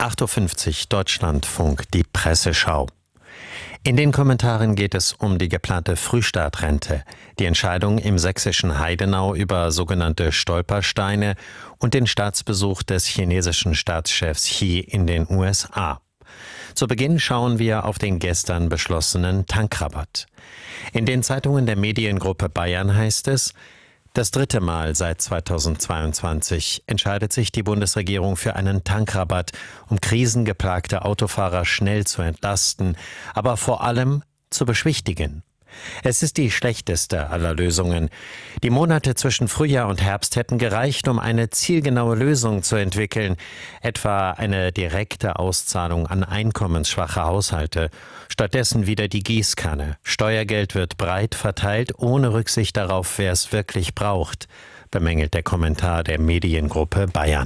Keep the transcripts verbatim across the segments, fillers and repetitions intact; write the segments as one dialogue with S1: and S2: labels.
S1: acht Uhr fünfzig Deutschlandfunk, die Presseschau. In den Kommentaren geht es um die geplante Frühstartrente, die Entscheidung im sächsischen Heidenau über sogenannte Stolpersteine und den Staatsbesuch des chinesischen Staatschefs Xi in den U S A. Zu Beginn schauen wir auf den gestern beschlossenen Tankrabatt. In den Zeitungen der Mediengruppe Bayern heißt es: Das dritte Mal seit zweitausendzweiundzwanzig entscheidet sich die Bundesregierung für einen Tankrabatt, um krisengeplagte Autofahrer schnell zu entlasten, aber vor allem zu beschwichtigen. Es ist die schlechteste aller Lösungen. Die Monate zwischen Frühjahr und Herbst hätten gereicht, um eine zielgenaue Lösung zu entwickeln, etwa eine direkte Auszahlung an einkommensschwache Haushalte. Stattdessen wieder die Gießkanne. Steuergeld wird breit verteilt, ohne Rücksicht darauf, wer es wirklich braucht, bemängelt der Kommentar der Mediengruppe Bayern.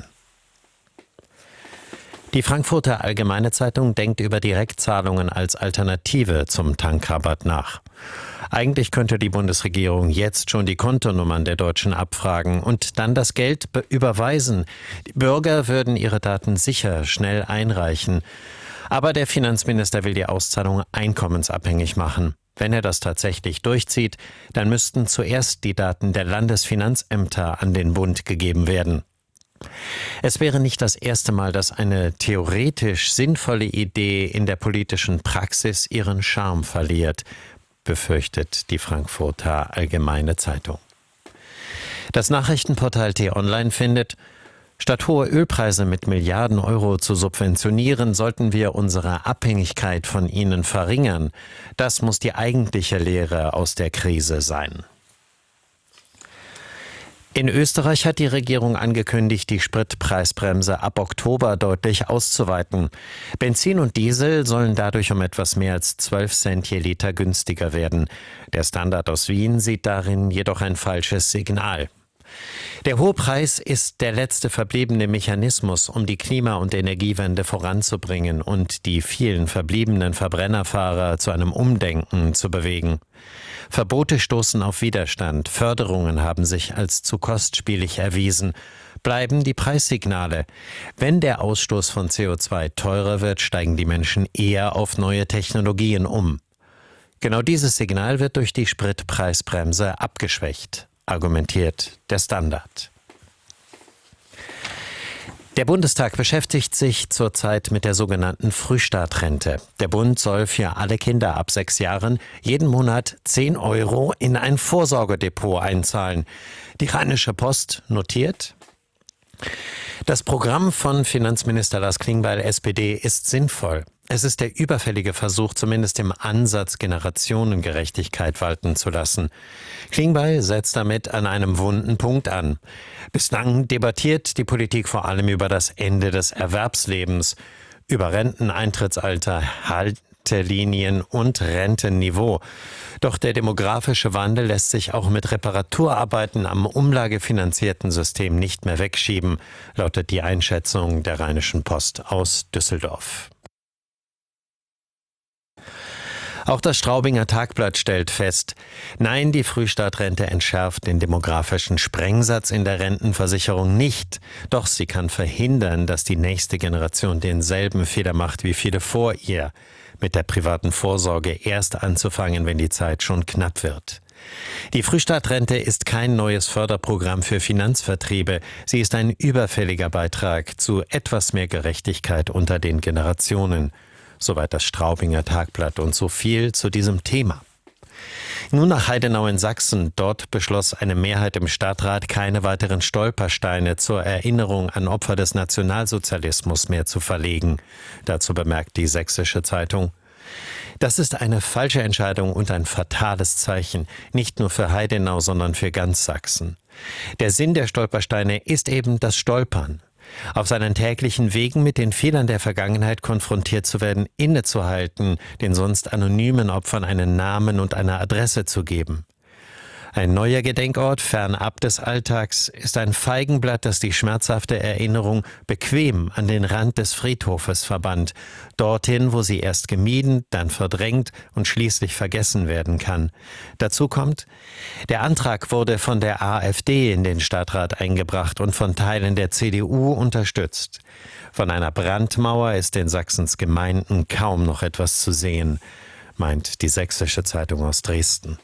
S1: Die Frankfurter Allgemeine Zeitung denkt über Direktzahlungen als Alternative zum Tankrabatt nach. Eigentlich könnte die Bundesregierung jetzt schon die Kontonummern der Deutschen abfragen und dann das Geld überweisen. Die Bürger würden ihre Daten sicher schnell einreichen. Aber der Finanzminister will die Auszahlung einkommensabhängig machen. Wenn er das tatsächlich durchzieht, dann müssten zuerst die Daten der Landesfinanzämter an den Bund gegeben werden. Es wäre nicht das erste Mal, dass eine theoretisch sinnvolle Idee in der politischen Praxis ihren Charme verliert, befürchtet die Frankfurter Allgemeine Zeitung. Das Nachrichtenportal T-Online findet: Statt hohe Ölpreise mit Milliarden Euro zu subventionieren, sollten wir unsere Abhängigkeit von ihnen verringern. Das muss die eigentliche Lehre aus der Krise sein. In Österreich hat die Regierung angekündigt, die Spritpreisbremse ab Oktober deutlich auszuweiten. Benzin und Diesel sollen dadurch um etwas mehr als zwölf Cent je Liter günstiger werden. Der Standard aus Wien sieht darin jedoch ein falsches Signal. Der hohe Preis ist der letzte verbliebene Mechanismus, um die Klima- und Energiewende voranzubringen und die vielen verbliebenen Verbrennerfahrer zu einem Umdenken zu bewegen. Verbote stoßen auf Widerstand, Förderungen haben sich als zu kostspielig erwiesen. Bleiben die Preissignale. Wenn der Ausstoß von C O zwei teurer wird, steigen die Menschen eher auf neue Technologien um. Genau dieses Signal wird durch die Spritpreisbremse abgeschwächt, argumentiert der Standard. Der Bundestag beschäftigt sich zurzeit mit der sogenannten Frühstartrente. Der Bund soll für alle Kinder ab sechs Jahren jeden Monat zehn Euro in ein Vorsorgedepot einzahlen. Die Rheinische Post notiert: Das Programm von Finanzminister Lars Klingbeil, S P D, ist sinnvoll. Es ist der überfällige Versuch, zumindest im Ansatz Generationengerechtigkeit walten zu lassen. Klingbeil setzt damit an einem wunden Punkt an. Bislang debattiert die Politik vor allem über das Ende des Erwerbslebens, über Renteneintrittsalter, Haltelinien und Rentenniveau. Doch der demografische Wandel lässt sich auch mit Reparaturarbeiten am umlagefinanzierten System nicht mehr wegschieben, lautet die Einschätzung der Rheinischen Post aus Düsseldorf. Auch das Straubinger Tagblatt stellt fest: Nein, die Frühstartrente entschärft den demografischen Sprengsatz in der Rentenversicherung nicht. Doch sie kann verhindern, dass die nächste Generation denselben Fehler macht wie viele vor ihr, mit der privaten Vorsorge erst anzufangen, wenn die Zeit schon knapp wird. Die Frühstartrente ist kein neues Förderprogramm für Finanzvertriebe. Sie ist ein überfälliger Beitrag zu etwas mehr Gerechtigkeit unter den Generationen. Soweit das Straubinger Tagblatt und so viel zu diesem Thema. Nun nach Heidenau in Sachsen. Dort beschloss eine Mehrheit im Stadtrat, keine weiteren Stolpersteine zur Erinnerung an Opfer des Nationalsozialismus mehr zu verlegen. Dazu bemerkt die Sächsische Zeitung: Das ist eine falsche Entscheidung und ein fatales Zeichen, nicht nur für Heidenau, sondern für ganz Sachsen. Der Sinn der Stolpersteine ist eben das Stolpern. Auf seinen täglichen Wegen mit den Fehlern der Vergangenheit konfrontiert zu werden, innezuhalten, den sonst anonymen Opfern einen Namen und eine Adresse zu geben. Ein neuer Gedenkort fernab des Alltags ist ein Feigenblatt, das die schmerzhafte Erinnerung bequem an den Rand des Friedhofes verbannt. Dorthin, wo sie erst gemieden, dann verdrängt und schließlich vergessen werden kann. Dazu kommt, der Antrag wurde von der AfD in den Stadtrat eingebracht und von Teilen der C D U unterstützt. Von einer Brandmauer ist in Sachsens Gemeinden kaum noch etwas zu sehen, meint die Sächsische Zeitung aus Dresden.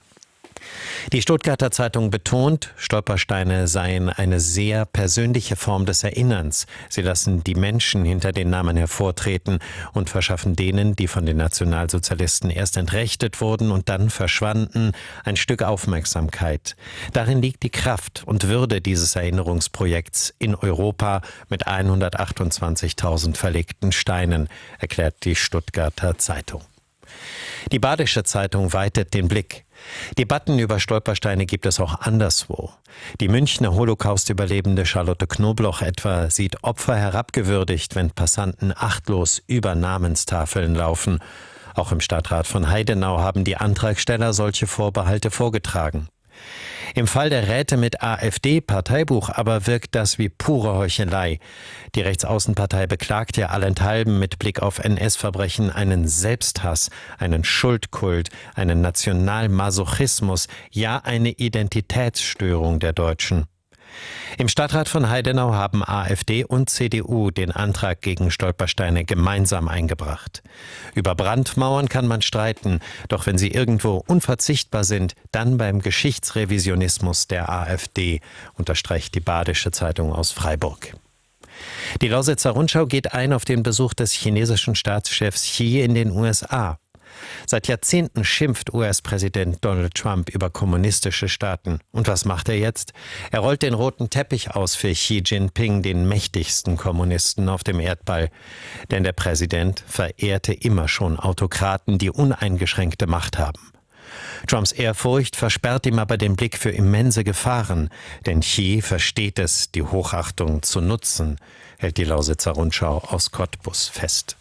S1: Die Stuttgarter Zeitung betont, Stolpersteine seien eine sehr persönliche Form des Erinnerns. Sie lassen die Menschen hinter den Namen hervortreten und verschaffen denen, die von den Nationalsozialisten erst entrechtet wurden und dann verschwanden, ein Stück Aufmerksamkeit. Darin liegt die Kraft und Würde dieses Erinnerungsprojekts in Europa mit hundertachtundzwanzigtausend verlegten Steinen, erklärt die Stuttgarter Zeitung. Die Badische Zeitung weitet den Blick. Debatten über Stolpersteine gibt es auch anderswo. Die Münchner Holocaust-Überlebende Charlotte Knobloch etwa sieht Opfer herabgewürdigt, wenn Passanten achtlos über Namenstafeln laufen. Auch im Stadtrat von Heidenau haben die Antragsteller solche Vorbehalte vorgetragen. Im Fall der Räte mit AfD-Parteibuch aber wirkt das wie pure Heuchelei. Die Rechtsaußenpartei beklagt ja allenthalben mit Blick auf N S-Verbrechen einen Selbsthass, einen Schuldkult, einen Nationalmasochismus, ja eine Identitätsstörung der Deutschen. Im Stadtrat von Heidenau haben AfD und C D U den Antrag gegen Stolpersteine gemeinsam eingebracht. Über Brandmauern kann man streiten, doch wenn sie irgendwo unverzichtbar sind, dann beim Geschichtsrevisionismus der AfD, unterstreicht die Badische Zeitung aus Freiburg. Die Lausitzer Rundschau geht ein auf den Besuch des chinesischen Staatschefs Xi in den U S A. Seit Jahrzehnten schimpft U S-Präsident Donald Trump über kommunistische Staaten. Und was macht er jetzt? Er rollt den roten Teppich aus für Xi Jinping, den mächtigsten Kommunisten auf dem Erdball. Denn der Präsident verehrte immer schon Autokraten, die uneingeschränkte Macht haben. Trumps Ehrfurcht versperrt ihm aber den Blick für immense Gefahren. Denn Xi versteht es, die Hochachtung zu nutzen, hält die Lausitzer Rundschau aus Cottbus fest.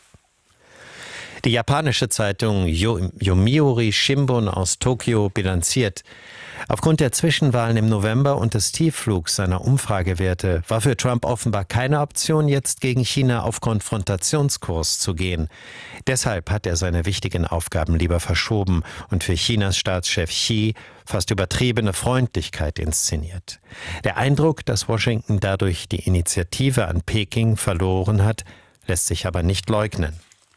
S1: Die japanische Zeitung Yomiuri Shimbun aus Tokio bilanziert: Aufgrund der Zwischenwahlen im November und des Tiefflugs seiner Umfragewerte war für Trump offenbar keine Option, jetzt gegen China auf Konfrontationskurs zu gehen. Deshalb hat er seine wichtigen Aufgaben lieber verschoben und für Chinas Staatschef Xi fast übertriebene Freundlichkeit inszeniert. Der Eindruck, dass Washington dadurch die Initiative an Peking verloren hat, lässt sich aber nicht leugnen.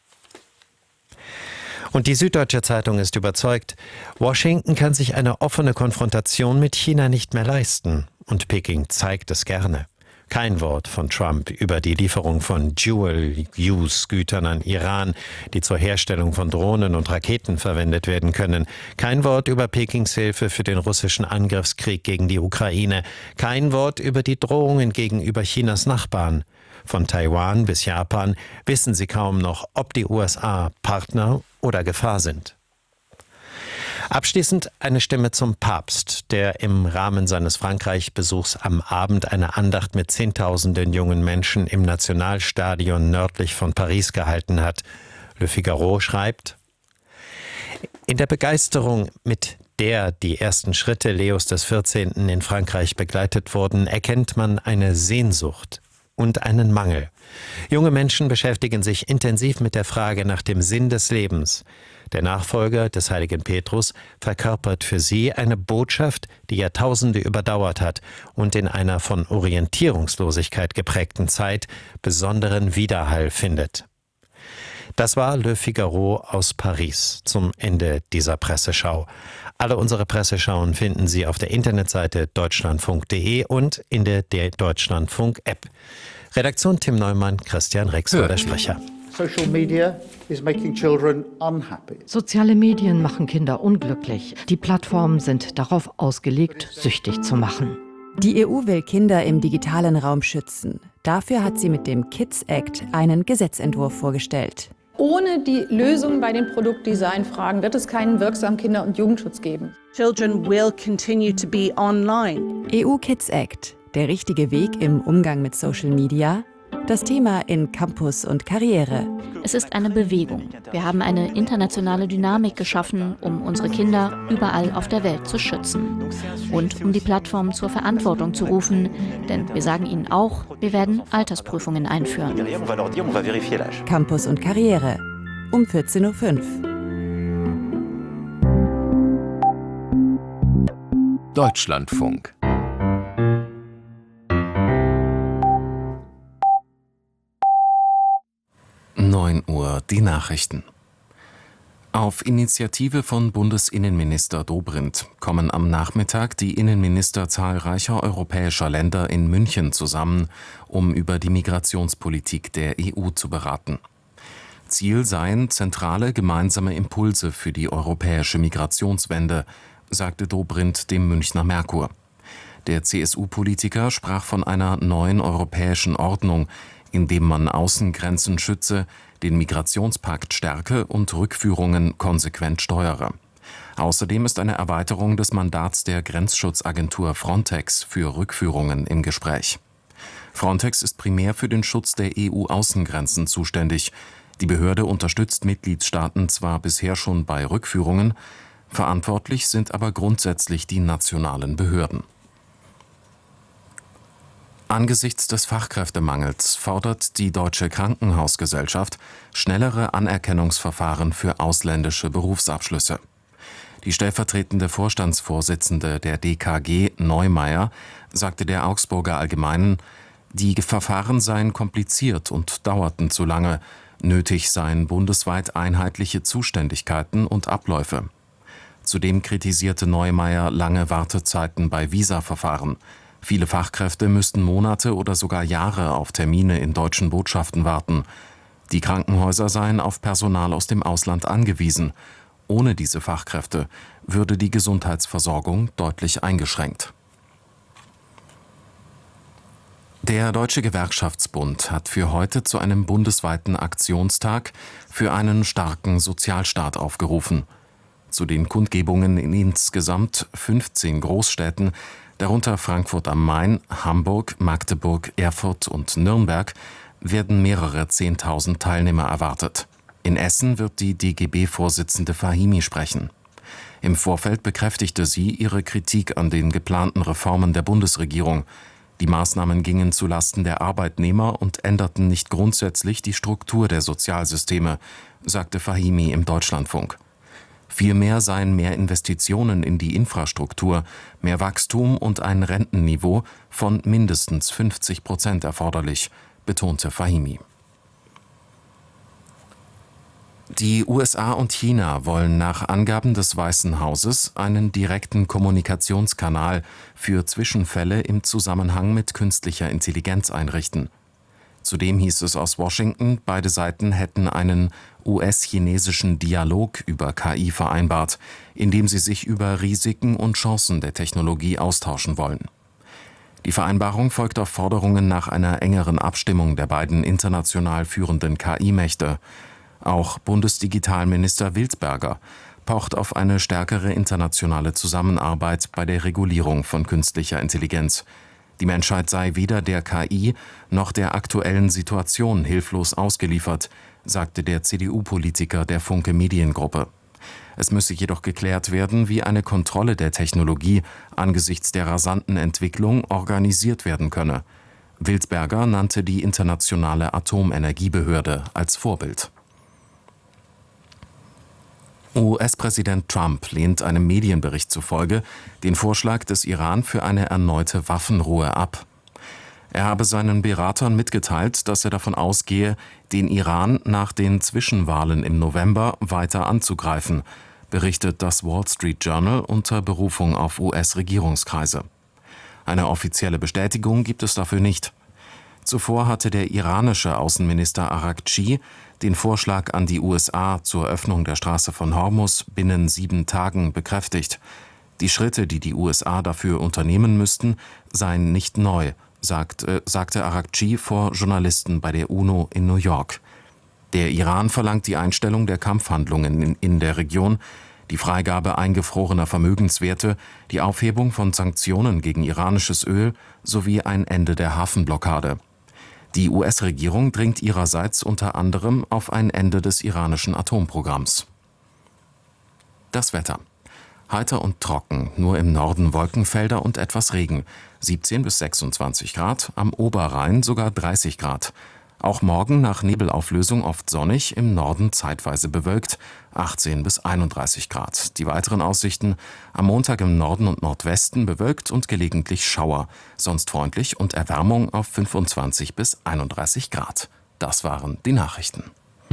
S1: Und die Süddeutsche Zeitung ist überzeugt, Washington kann sich eine offene Konfrontation mit China nicht mehr leisten. Und Peking zeigt es gerne. Kein Wort von Trump über die Lieferung von Dual-Use-Gütern an Iran, die zur Herstellung von Drohnen und Raketen verwendet werden können. Kein Wort über Pekings Hilfe für den russischen Angriffskrieg gegen die Ukraine. Kein Wort über die Drohungen gegenüber Chinas Nachbarn. Von Taiwan bis Japan wissen sie kaum noch, ob die U S A Partner oder Gefahr sind. Abschließend eine Stimme zum Papst, der im Rahmen seines Frankreich-Besuchs am Abend eine Andacht mit Zehntausenden jungen Menschen im Nationalstadion nördlich von Paris gehalten hat. Le Figaro schreibt: In der Begeisterung, mit der die ersten Schritte Leos des vierzehnten in Frankreich begleitet wurden, erkennt man eine Sehnsucht und einen Mangel. Junge Menschen beschäftigen sich intensiv mit der Frage nach dem Sinn des Lebens. Der Nachfolger des heiligen Petrus verkörpert für sie eine Botschaft, die Jahrtausende überdauert hat und in einer von Orientierungslosigkeit geprägten Zeit besonderen Widerhall findet. Das war Le Figaro aus Paris zum Ende dieser Presseschau. Alle unsere Presseschauen finden Sie auf der Internetseite deutschlandfunk punkt de und in der, der Deutschlandfunk-App. Redaktion Tim Neumann, Christian Rex war der Sprecher.
S2: Social media is making children unhappy.
S3: Soziale Medien machen Kinder unglücklich. Die Plattformen sind darauf ausgelegt, süchtig zu machen.
S4: Die E U will Kinder im digitalen Raum schützen. Dafür hat sie mit dem Kids Act einen Gesetzentwurf vorgestellt.
S5: Ohne die Lösung bei den Produktdesignfragen wird es keinen wirksamen Kinder- und Jugendschutz geben.
S6: Children will continue to be online.
S4: E U Kids Act. Der richtige Weg im Umgang mit Social Media? Das Thema in Campus und Karriere.
S7: Es ist eine Bewegung. Wir haben eine internationale Dynamik geschaffen, um unsere Kinder überall auf der Welt zu schützen. Und um die Plattform zur Verantwortung zu rufen, denn wir sagen ihnen auch, wir werden Altersprüfungen einführen.
S4: Campus und Karriere um vierzehn Uhr fünf.
S8: Deutschlandfunk. neun Uhr, die Nachrichten. Auf Initiative von Bundesinnenminister Dobrindt kommen am Nachmittag die Innenminister zahlreicher europäischer Länder in München zusammen, um über die Migrationspolitik der E U zu beraten. Ziel seien zentrale gemeinsame Impulse für die europäische Migrationswende, sagte Dobrindt dem Münchner Merkur. Der C S U-Politiker sprach von einer neuen europäischen Ordnung, indem man Außengrenzen schütze, den Migrationspakt stärke und Rückführungen konsequent steuere. Außerdem ist eine Erweiterung des Mandats der Grenzschutzagentur Frontex für Rückführungen im Gespräch. Frontex ist primär für den Schutz der E U-Außengrenzen zuständig. Die Behörde unterstützt Mitgliedstaaten zwar bisher schon bei Rückführungen, verantwortlich sind aber grundsätzlich die nationalen Behörden. Angesichts des Fachkräftemangels fordert die Deutsche Krankenhausgesellschaft schnellere Anerkennungsverfahren für ausländische Berufsabschlüsse. Die stellvertretende Vorstandsvorsitzende der D K G, Neumeier, sagte der Augsburger Allgemeinen, die Verfahren seien kompliziert und dauerten zu lange, nötig seien bundesweit einheitliche Zuständigkeiten und Abläufe. Zudem kritisierte Neumeier lange Wartezeiten bei Visaverfahren. Viele Fachkräfte müssten Monate oder sogar Jahre auf Termine in deutschen Botschaften warten. Die Krankenhäuser seien auf Personal aus dem Ausland angewiesen. Ohne diese Fachkräfte würde die Gesundheitsversorgung deutlich eingeschränkt. Der Deutsche Gewerkschaftsbund hat für heute zu einem bundesweiten Aktionstag für einen starken Sozialstaat aufgerufen. Zu den Kundgebungen in insgesamt fünfzehn Großstädten, darunter Frankfurt am Main, Hamburg, Magdeburg, Erfurt und Nürnberg, werden mehrere Zehntausend Teilnehmer erwartet. In Essen wird die D G B-Vorsitzende Fahimi sprechen. Im Vorfeld bekräftigte sie ihre Kritik an den geplanten Reformen der Bundesregierung. Die Maßnahmen gingen zulasten der Arbeitnehmer und änderten nicht grundsätzlich die Struktur der Sozialsysteme, sagte Fahimi im Deutschlandfunk. Vielmehr seien mehr Investitionen in die Infrastruktur, mehr Wachstum und ein Rentenniveau von mindestens fünfzig Prozent erforderlich, betonte Fahimi. Die U S A und China wollen nach Angaben des Weißen Hauses einen direkten Kommunikationskanal für Zwischenfälle im Zusammenhang mit künstlicher Intelligenz einrichten. Zudem hieß es aus Washington, beide Seiten hätten einen U S-chinesischen Dialog über K I vereinbart, in dem sie sich über Risiken und Chancen der Technologie austauschen wollen. Die Vereinbarung folgt auf Forderungen nach einer engeren Abstimmung der beiden international führenden K I-Mächte. Auch Bundesdigitalminister Wildberger pocht auf eine stärkere internationale Zusammenarbeit bei der Regulierung von künstlicher Intelligenz. Die Menschheit sei weder der K I noch der aktuellen Situation hilflos ausgeliefert, sagte der C D U-Politiker der Funke Mediengruppe. Es müsse jedoch geklärt werden, wie eine Kontrolle der Technologie angesichts der rasanten Entwicklung organisiert werden könne. Wildberger nannte die Internationale Atomenergiebehörde als Vorbild. U S-Präsident Trump lehnt einem Medienbericht zufolge den Vorschlag des Iran für eine erneute Waffenruhe ab. Er habe seinen Beratern mitgeteilt, dass er davon ausgehe, den Iran nach den Zwischenwahlen im November weiter anzugreifen, berichtet das Wall Street Journal unter Berufung auf U S-Regierungskreise. Eine offizielle Bestätigung gibt es dafür nicht. Zuvor hatte der iranische Außenminister Araghchi den Vorschlag an die U S A zur Öffnung der Straße von Hormuz binnen sieben Tagen bekräftigt. Die Schritte, die die U S A dafür unternehmen müssten, seien nicht neu, sagt, äh, sagte Araghchi vor Journalisten bei der UNO in New York. Der Iran verlangt die Einstellung der Kampfhandlungen in, in der Region, die Freigabe eingefrorener Vermögenswerte, die Aufhebung von Sanktionen gegen iranisches Öl sowie ein Ende der Hafenblockade. Die U S-Regierung dringt ihrerseits unter anderem auf ein Ende des iranischen Atomprogramms. Das Wetter. Heiter und trocken, nur im Norden Wolkenfelder und etwas Regen. siebzehn bis sechsundzwanzig Grad, am Oberrhein sogar dreißig Grad. Auch morgen nach Nebelauflösung oft sonnig, im Norden zeitweise bewölkt, achtzehn bis einunddreißig Grad. Die weiteren Aussichten: am Montag im Norden und Nordwesten bewölkt und gelegentlich Schauer, sonst freundlich und Erwärmung auf fünfundzwanzig bis einunddreißig Grad. Das waren die Nachrichten.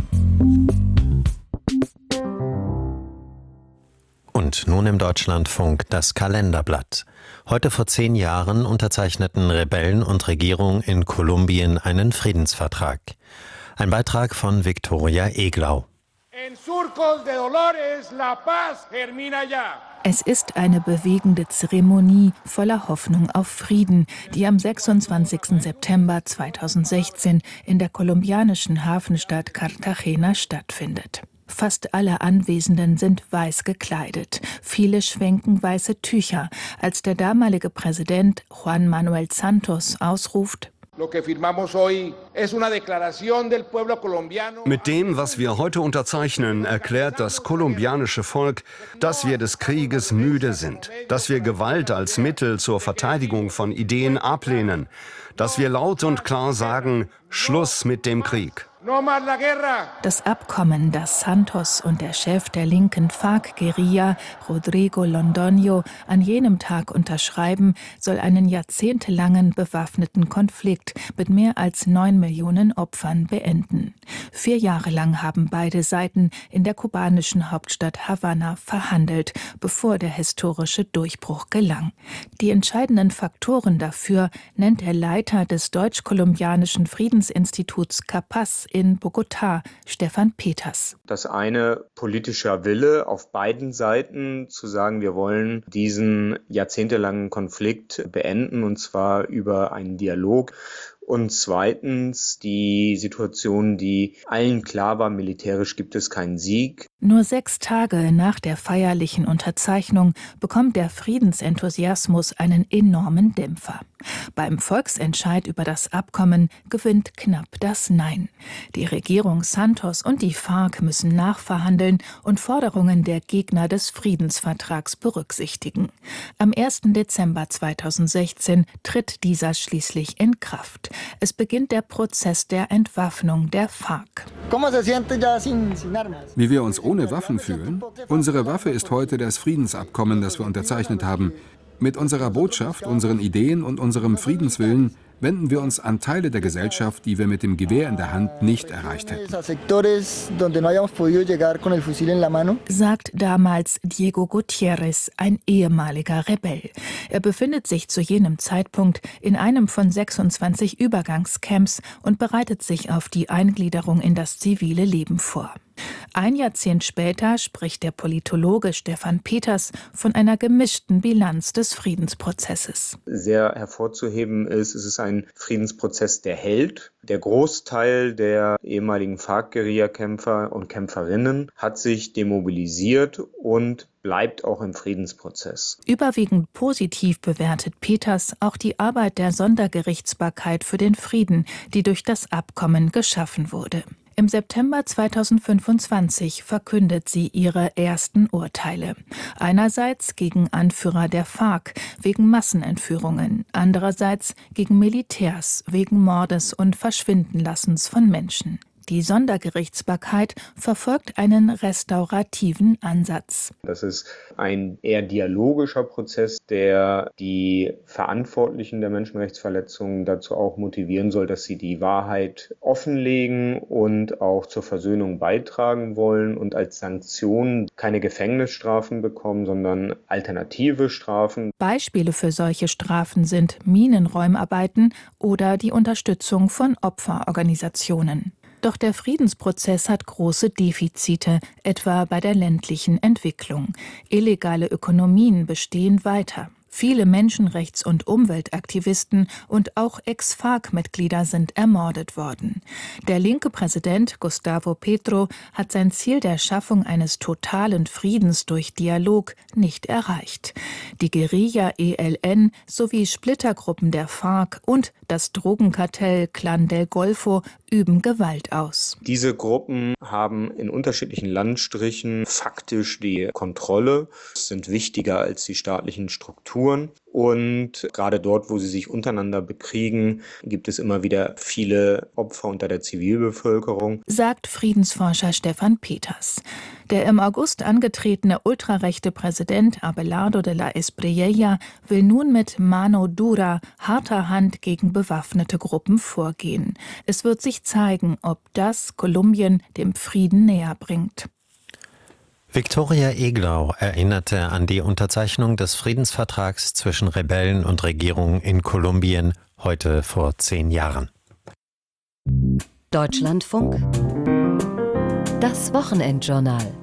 S1: Und nun im Deutschlandfunk das Kalenderblatt. Heute vor zehn Jahren unterzeichneten Rebellen und Regierung in Kolumbien einen Friedensvertrag. Ein Beitrag von Viktoria Eglau.
S9: Es ist eine bewegende Zeremonie voller Hoffnung auf Frieden, die am sechsundzwanzigsten September zweitausendsechzehn in der kolumbianischen Hafenstadt Cartagena stattfindet. Fast alle Anwesenden sind weiß gekleidet. Viele schwenken weiße Tücher, als der damalige Präsident Juan Manuel Santos ausruft:
S10: Mit dem, was wir heute unterzeichnen, erklärt das kolumbianische Volk, dass wir des Krieges müde sind, dass wir Gewalt als Mittel zur Verteidigung von Ideen ablehnen, dass wir laut und klar sagen: Schluss mit dem Krieg.
S9: Das Abkommen, das Santos und der Chef der linken FARC-Guerilla, Rodrigo Londoño, an jenem Tag unterschreiben, soll einen jahrzehntelangen bewaffneten Konflikt mit mehr als neun Millionen Opfern beenden. Vier Jahre lang haben beide Seiten in der kubanischen Hauptstadt Havanna verhandelt, bevor der historische Durchbruch gelang. Die entscheidenden Faktoren dafür nennt der Leiter des deutsch-kolumbianischen Friedensinstituts CAPAS in Bogotá, Stefan Peters.
S11: Das eine, politischer Wille auf beiden Seiten, zu sagen, wir wollen diesen jahrzehntelangen Konflikt beenden, und zwar über einen Dialog. Und zweitens die Situation, die allen klar war, militärisch gibt es keinen Sieg.
S9: Nur sechs Tage nach der feierlichen Unterzeichnung bekommt der Friedensenthusiasmus einen enormen Dämpfer. Beim Volksentscheid über das Abkommen gewinnt knapp das Nein. Die Regierung Santos und die FARC müssen nachverhandeln und Forderungen der Gegner des Friedensvertrags berücksichtigen. Am ersten Dezember zweitausendsechzehn tritt dieser schließlich in Kraft. Es beginnt der Prozess der Entwaffnung der FARC.
S12: Wie wir uns ohne Waffen fühlen? Unsere Waffe ist heute das Friedensabkommen, das wir unterzeichnet haben. Mit unserer Botschaft, unseren Ideen und unserem Friedenswillen wenden wir uns an Teile der Gesellschaft, die wir mit dem Gewehr in der Hand nicht erreicht hätten.
S9: Sagt damals Diego Gutiérrez, ein ehemaliger Rebell. Er befindet sich zu jenem Zeitpunkt in einem von sechsundzwanzig Übergangscamps und bereitet sich auf die Eingliederung in das zivile Leben vor. Ein Jahrzehnt später spricht der Politologe Stefan Peters von einer gemischten Bilanz des Friedensprozesses.
S11: Sehr hervorzuheben ist, es ist ein Friedensprozess, der hält. Der Großteil der ehemaligen FARC-Guerilla-Kämpfer und Kämpferinnen hat sich demobilisiert und bleibt auch im Friedensprozess.
S9: Überwiegend positiv bewertet Peters auch die Arbeit der Sondergerichtsbarkeit für den Frieden, die durch das Abkommen geschaffen wurde. Im September zweitausendfünfundzwanzig verkündet sie ihre ersten Urteile. Einerseits gegen Anführer der FARC wegen Massenentführungen, andererseits gegen Militärs wegen Mordes und Verschwindenlassens von Menschen. Die Sondergerichtsbarkeit verfolgt einen restaurativen Ansatz.
S11: Das ist ein eher dialogischer Prozess, der die Verantwortlichen der Menschenrechtsverletzungen dazu auch motivieren soll, dass sie die Wahrheit offenlegen und auch zur Versöhnung beitragen wollen und als Sanktion keine Gefängnisstrafen bekommen, sondern alternative Strafen.
S9: Beispiele für solche Strafen sind Minenräumarbeiten oder die Unterstützung von Opferorganisationen. Doch der Friedensprozess hat große Defizite, etwa bei der ländlichen Entwicklung. Illegale Ökonomien bestehen weiter. Viele Menschenrechts- und Umweltaktivisten und auch Ex-FARC-Mitglieder sind ermordet worden. Der linke Präsident Gustavo Petro hat sein Ziel der Schaffung eines totalen Friedens durch Dialog nicht erreicht. Die Guerilla E L N sowie Splittergruppen der FARC und das Drogenkartell Clan del Golfo üben Gewalt aus.
S11: Diese Gruppen haben in unterschiedlichen Landstrichen faktisch die Kontrolle, sind wichtiger als die staatlichen Strukturen. Und gerade dort, wo sie sich untereinander bekriegen, gibt es immer wieder viele Opfer unter der Zivilbevölkerung,
S9: sagt Friedensforscher Stefan Peters. Der im August angetretene ultrarechte Präsident Abelardo de la Espriella will nun mit Mano Dura, harter Hand gegen bewaffnete Gruppen vorgehen. Es wird sich zeigen, ob das Kolumbien dem Frieden näher bringt.
S1: Viktoria Eglau erinnerte an die Unterzeichnung des Friedensvertrags zwischen Rebellen und Regierung in Kolumbien heute vor zehn Jahren.
S13: Deutschlandfunk. Das Wochenendjournal.